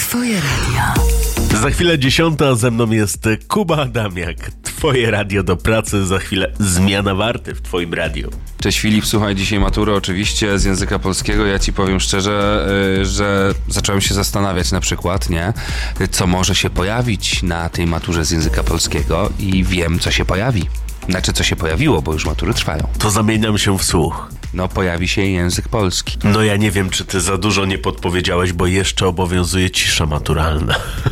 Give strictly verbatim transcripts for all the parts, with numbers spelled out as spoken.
Twoje radio. Za chwilę dziesiąta, ze mną jest Kuba Adamiak. Twoje radio do pracy, za chwilę zmiana warty w twoim radiu. Cześć Filip, słuchaj, dzisiaj maturę oczywiście z języka polskiego. Ja ci powiem szczerze, yy, że zacząłem się zastanawiać na przykład, nie? Co może się pojawić na tej maturze z języka polskiego i wiem, co się pojawi. Znaczy, co się pojawiło, bo już matury trwają. To zamieniam się w słuch. No, pojawi się język polski. No ja nie wiem, czy ty za dużo nie podpowiedziałeś, bo jeszcze obowiązuje cisza maturalna.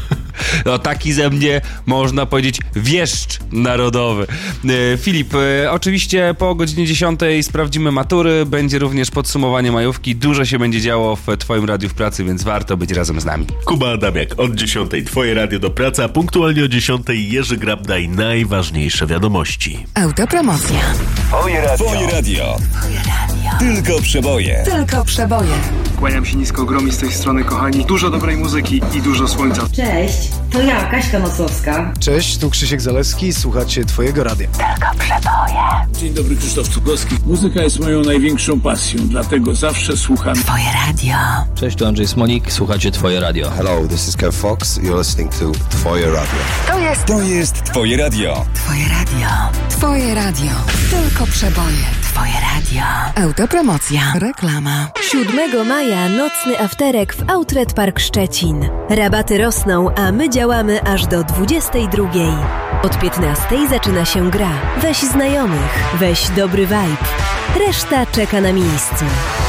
No taki ze mnie, można powiedzieć, wieszcz narodowy. E, Filip, e, oczywiście po godzinie dziesiątej sprawdzimy matury, będzie również podsumowanie majówki, dużo się będzie działo w twoim radiu w pracy, więc warto być razem z nami. Kuba Adamiak, od dziesiątej twoje radio do pracy, a punktualnie o dziesiątej Jerzy Grabda i najważniejsze wiadomości. Autopromocja. Twoje radio. Twoje radio. Twoje radio. Tylko przeboje. Tylko przeboje. Kłaniam się nisko, Gromi z tej strony, kochani. Dużo dobrej muzyki i dużo słońca. Cześć, to ja, Kaśka Nocowska. Cześć, tu Krzysiek Zalewski, słuchacie Twojego radia. Tylko przeboje. Dzień dobry, Krzysztof Cugowski. Muzyka jest moją największą pasją, dlatego zawsze słucham Twoje radio. Cześć, tu Andrzej Smolik, słuchacie Twoje radio. Hello, this is Kev Fox, you're listening to Twoje radio. To jest... To jest Twoje radio. Twoje radio. Twoje radio. Tylko przeboje. Twoje radio. Autopromocja. Reklama. siódmego maja nocny afterek w Outlet Park Szczecin. Rabaty rosną, a my działamy aż do dwudziestej drugiej. Od piętnastej zaczyna się gra. Weź znajomych, weź dobry vibe. Reszta czeka na miejscu.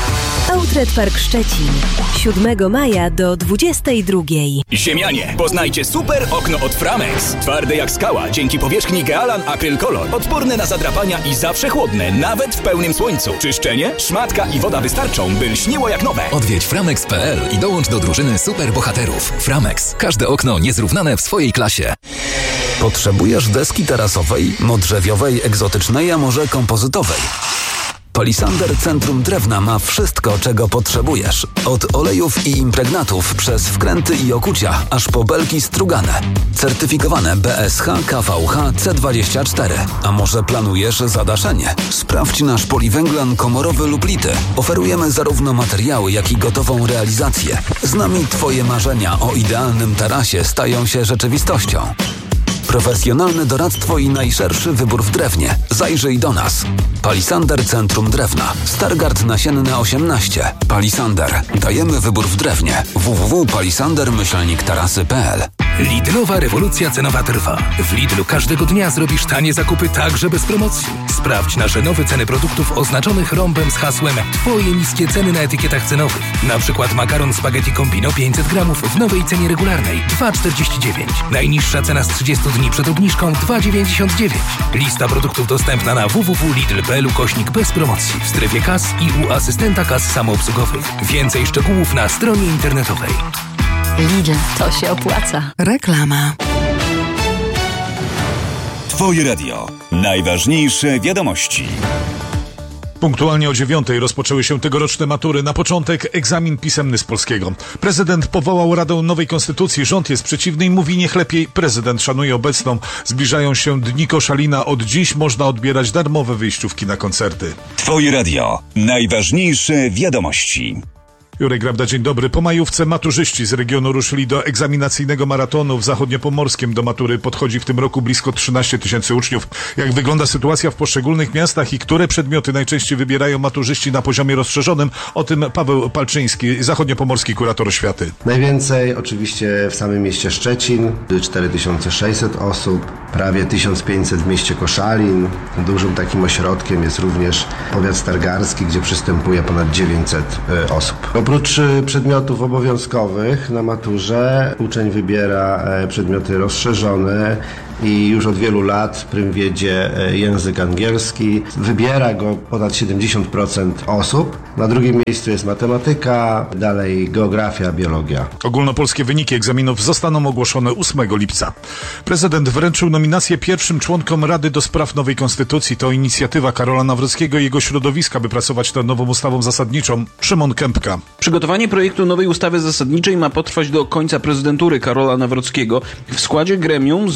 Outlet Park Szczecin. siódmego maja do dwudziestej drugiej. Ziemianie, poznajcie super okno od Framex. Twarde jak skała, dzięki powierzchni Gealan Acryl Color. Odporne na zadrapania i zawsze chłodne, nawet w pełnym słońcu. Czyszczenie, szmatka i woda wystarczą, by lśniło jak nowe. Odwiedź framex kropka p l i dołącz do drużyny super bohaterów. Framex. Każde okno niezrównane w swojej klasie. Potrzebujesz deski tarasowej, modrzewiowej, egzotycznej, a może kompozytowej? Palisander Centrum Drewna ma wszystko, czego potrzebujesz. Od olejów i impregnatów, przez wkręty i okucia, aż po belki strugane. Certyfikowane B S H K V H C dwadzieścia cztery. A może planujesz zadaszenie? Sprawdź nasz poliwęglan komorowy lub lity. Oferujemy zarówno materiały, jak i gotową realizację. Z nami Twoje marzenia o idealnym tarasie stają się rzeczywistością. Profesjonalne doradztwo i najszerszy wybór w drewnie. Zajrzyj do nas. Palisander Centrum Drewna. Stargard Nasienna osiemnaście. Palisander. Dajemy wybór w drewnie. w w w kropka palisander myślnik tarasy kropka p l. Lidlowa rewolucja cenowa trwa. W Lidlu każdego dnia zrobisz tanie zakupy także bez promocji. Sprawdź nasze nowe ceny produktów oznaczonych rąbem z hasłem Twoje niskie ceny na etykietach cenowych. Na przykład makaron spaghetti Combino pięćset gramów w nowej cenie regularnej dwa czterdzieści dziewięć. Najniższa cena z trzydziestu dni przed obniżką dwa dziewięćdziesiąt dziewięć. Lista produktów dostępna na w w w kropka lidl kropka p l ukośnik bez promocji w strefie kas i u asystenta kas samoobsługowych. Więcej szczegółów na stronie internetowej. Lidl, to się opłaca. Reklama. Twoje radio. Najważniejsze wiadomości. Punktualnie o dziewiątej rozpoczęły się tegoroczne matury. Na początek egzamin pisemny z polskiego. Prezydent powołał Radę Nowej Konstytucji. Rząd jest przeciwny i mówi niech lepiej prezydent szanuje obecną. Zbliżają się dni Koszalina. Od dziś można odbierać darmowe wyjściówki na koncerty. Twoje radio. Najważniejsze wiadomości. Jurek Grabda, dzień dobry. Po majówce maturzyści z regionu ruszyli do egzaminacyjnego maratonu w Zachodniopomorskiem. Do matury podchodzi w tym roku blisko trzynaście tysięcy uczniów. Jak wygląda sytuacja w poszczególnych miastach i które przedmioty najczęściej wybierają maturzyści na poziomie rozszerzonym? O tym Paweł Palczyński, zachodniopomorski kurator oświaty. Najwięcej oczywiście w samym mieście Szczecin, cztery tysiące sześćset osób, prawie tysiąc pięćset w mieście Koszalin. Dużym takim ośrodkiem jest również powiat stargardzki, gdzie przystępuje ponad dziewięćset osób. Oprócz przedmiotów obowiązkowych na maturze uczeń wybiera przedmioty rozszerzone i już od wielu lat w prym wiedzie język angielski. Wybiera go ponad siedemdziesiąt procent osób. Na drugim miejscu jest matematyka, dalej geografia, biologia. Ogólnopolskie wyniki egzaminów zostaną ogłoszone ósmego lipca. Prezydent wręczył nominację pierwszym członkom Rady do Spraw Nowej Konstytucji. To inicjatywa Karola Nawrockiego i jego środowiska, by pracować nad nową ustawą zasadniczą. Szymon Kępka. Przygotowanie projektu nowej ustawy zasadniczej ma potrwać do końca prezydentury Karola Nawrockiego. W składzie gremium znajdą się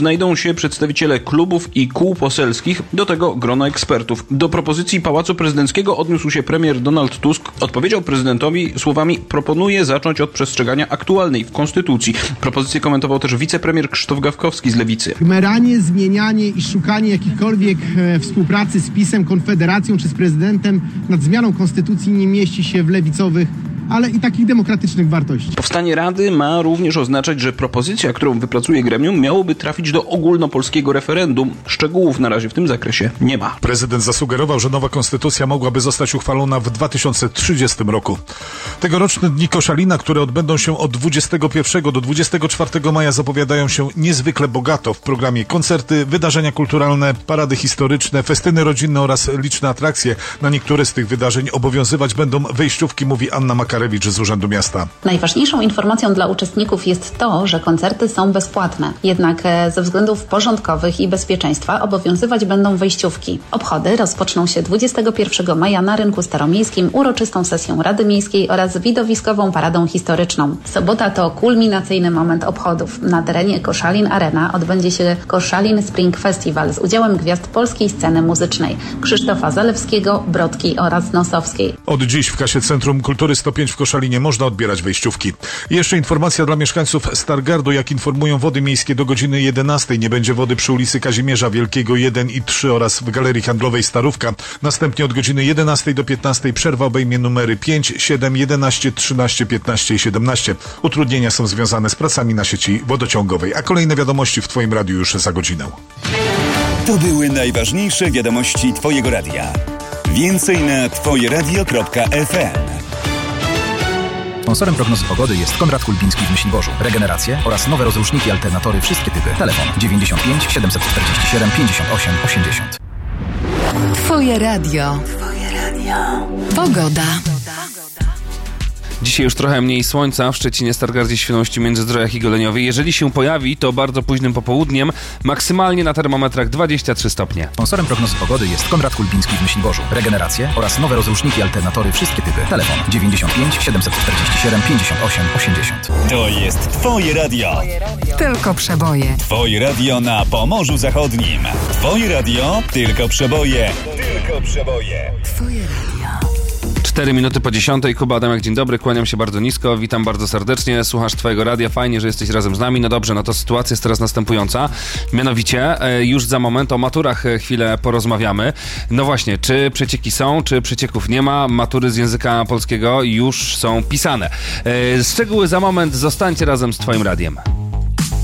się przedstawiciele klubów i kół poselskich, do tego grono ekspertów. Do propozycji Pałacu Prezydenckiego odniósł się premier Donald Tusk. Odpowiedział prezydentowi słowami: proponuję zacząć od przestrzegania aktualnej w Konstytucji. Propozycję komentował też wicepremier Krzysztof Gawkowski z Lewicy. Gmeranie, zmienianie i szukanie jakichkolwiek e, współpracy z PiS-em, Konfederacją czy z prezydentem nad zmianą Konstytucji nie mieści się w lewicowych, ale i takich demokratycznych wartości. Powstanie Rady ma również oznaczać, że propozycja, którą wypracuje gremium, miałoby trafić do ogólnopolskiego referendum. Szczegółów na razie w tym zakresie nie ma. Prezydent zasugerował, że nowa konstytucja mogłaby zostać uchwalona w dwa tysiące trzydziestym roku. Tegoroczne Dni Koszalina, które odbędą się od dwudziestego pierwszego do dwudziestego czwartego maja, zapowiadają się niezwykle bogato. W programie koncerty, wydarzenia kulturalne, parady historyczne, festyny rodzinne oraz liczne atrakcje. Na niektóre z tych wydarzeń obowiązywać będą wejściówki, mówi Anna Makarewicz z Urzędu Miasta. Najważniejszą informacją dla uczestników jest to, że koncerty są bezpłatne. Jednak ze względów porządkowych i bezpieczeństwa obowiązywać będą wejściówki. Obchody rozpoczną się dwudziestego pierwszego maja na Rynku Staromiejskim uroczystą sesją Rady Miejskiej oraz widowiskową paradą historyczną. Sobota to kulminacyjny moment obchodów. Na terenie Koszalin Arena odbędzie się Koszalin Spring Festival z udziałem gwiazd polskiej sceny muzycznej: Krzysztofa Zalewskiego, Brodki oraz Nosowskiej. Od dziś w kasie Centrum Kultury sto pięć w Koszalinie można odbierać wejściówki. I jeszcze informacja dla mieszkańców Stargardu. Jak informują Wody Miejskie, do godziny jedenastej nie będzie wody przy ulicy Kazimierza Wielkiego jeden i trzy oraz w Galerii Handlowej Starówka. Następnie od godziny jedenastej do piętnastej przerwa obejmie numery pięć, siedem, jedenaście, trzynaście, piętnaście i siedemnaście. Utrudnienia są związane z pracami na sieci wodociągowej. A kolejne wiadomości w Twoim radiu już za godzinę. To były najważniejsze wiadomości Twojego radia. Więcej na twoje radio kropka f m. Sponsorem prognozy pogody jest Konrad Kulbiński w Myśliborzu. Regeneracje oraz nowe rozruszniki, alternatory, wszystkie typy. Telefon dziewięćdziesiąt pięć, siedemset czterdzieści siedem, pięćdziesiąt osiem, osiemdziesiąt. Twoje radio. Twoje radio. Pogoda. Dzisiaj już trochę mniej słońca w Szczecinie, Stargardzie, Świnoujściu, Międzyzdrojach i Goleniowie. Jeżeli się pojawi, to bardzo późnym popołudniem, maksymalnie na termometrach dwadzieścia trzy stopnie. Sponsorem prognozy pogody jest Konrad Kulbiński w Myśliborzu. Regeneracje oraz nowe rozruszniki, alternatory, wszystkie typy. Telefon dziewięćdziesiąt pięć, siedemset czterdzieści siedem, pięćdziesiąt osiem, osiemdziesiąt. To jest Twoje radio. Tylko przeboje. Twoje radio na Pomorzu Zachodnim. Twoje radio, tylko przeboje. Tylko przeboje. Twoje radio. cztery minuty po dziesiątej. Kuba Adamek, dzień dobry, kłaniam się bardzo nisko, witam bardzo serdecznie, słuchasz Twojego radia, fajnie, że jesteś razem z nami. No dobrze, no to sytuacja jest teraz następująca, mianowicie e, już za moment o maturach chwilę porozmawiamy. No właśnie, czy przecieki są, czy przecieków nie ma, matury z języka polskiego już są pisane. E, szczegóły za moment, zostańcie razem z Twoim radiem.